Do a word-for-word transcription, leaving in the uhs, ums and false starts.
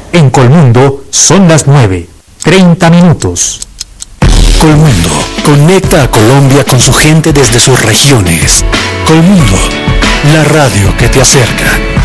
En Colmundo son las nueve, treinta minutos. Colmundo conecta a Colombia con su gente desde sus regiones. Colmundo, la radio que te acerca.